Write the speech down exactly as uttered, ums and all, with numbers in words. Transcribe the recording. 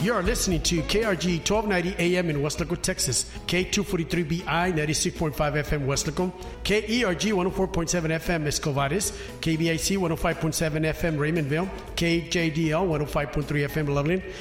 You are listening to K R G twelve ninety A M in Weslaco, Texas, K two forty-three B I ninety-six point five F M Weslaco, K E R G one oh four point seven F M Escovares, K B I C one oh five point seven F M Raymondville, K J D L one oh five point three F M Loveland,